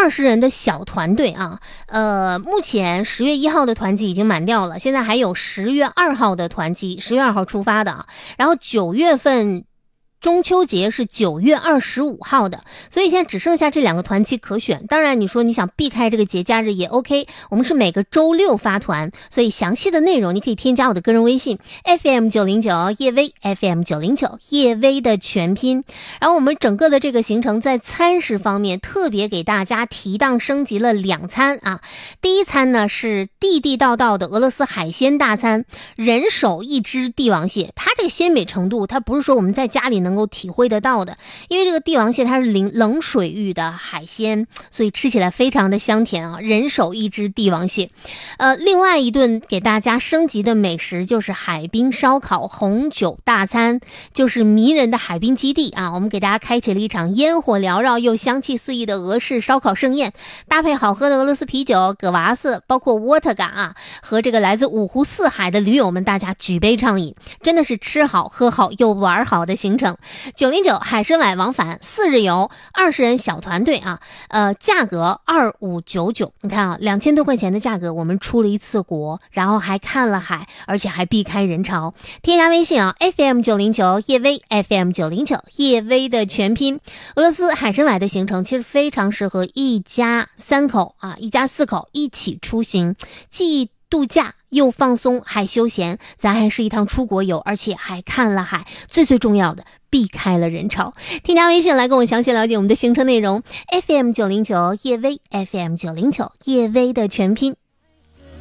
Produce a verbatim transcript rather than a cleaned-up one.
二十人的小团队啊，呃，目前十月一号的团机已经满掉了，现在还有十月二号的团机，十月二号出发的啊，然后九月份。中秋节是九月二十五号的，所以现在只剩下这两个团期可选。当然你说你想避开这个节假日也 OK， 我们是每个周六发团，所以详细的内容你可以添加我的个人微信 F M 九零九 叶薇 F M 九零九 叶薇的全拼。然后我们整个的这个行程在餐食方面特别给大家提档升级了两餐啊。第一餐呢是地地道道的俄罗斯海鲜大餐，人手一只帝王蟹，它这个鲜美程度它不是说我们在家里能够体会得到的，因为这个帝王蟹它是冷冷水域的海鲜，所以吃起来非常的香甜啊。人手一只帝王蟹。呃，另外一顿给大家升级的美食就是海滨烧烤红酒大餐，就是迷人的海滨基地啊。我们给大家开启了一场烟火缭绕又香气四溢的俄式烧烤盛宴，搭配好喝的俄罗斯啤酒、葛瓦斯，包括沃特嘎啊，和这个来自五湖四海的驴友们，大家举杯畅饮，真的是吃好喝好又玩好的行程。九零九海参崴往返四日游，二十人小团队啊，呃，价格二五九九。你看啊，两千多块钱的价格，我们出了一次国，然后还看了海，而且还避开人潮。添加微信啊 ，F M 九零九叶薇 F M 九零九叶薇的全拼。俄罗斯海参崴的行程其实非常适合一家三口啊，一家四口一起出行，既度假又放松还休闲，咱还是一趟出国游，而且还看了海，最最重要的避开了人潮。添加微信来跟我详细了解我们的行程内容 ，F M 九零九叶薇 F M 九零九叶薇的全拼。